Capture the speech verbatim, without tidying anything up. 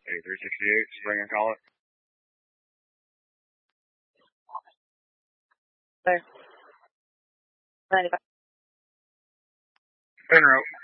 eighty-three sixty-eight, spring and call it. There. ninety-five. En route.